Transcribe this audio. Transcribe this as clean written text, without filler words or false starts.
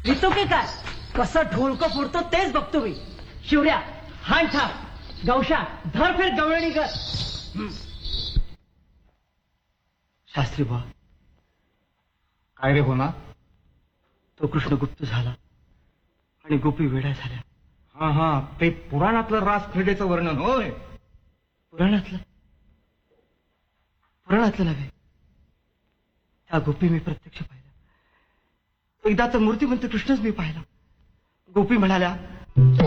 येतो की काय कसं ढोलकं फोडतो तेच बघतो मी. शिवड्या हाण ठाक गवशा धर फिर गवळणी कर. शास्त्री बा काय रे होणार? तो कृष्ण गुप्त झाला आणि गोपी वेड्या झाल्या. हा हा, ते पुराणातलं रास क्रीडेचं वर्णन होय. पुराणातलं नव्हे. त्या गोपी मी प्रत्यक्ष पाहिला. एकदा तर मूर्तिमंत कृष्णच मी पाहिला. गोपी म्हणाल्या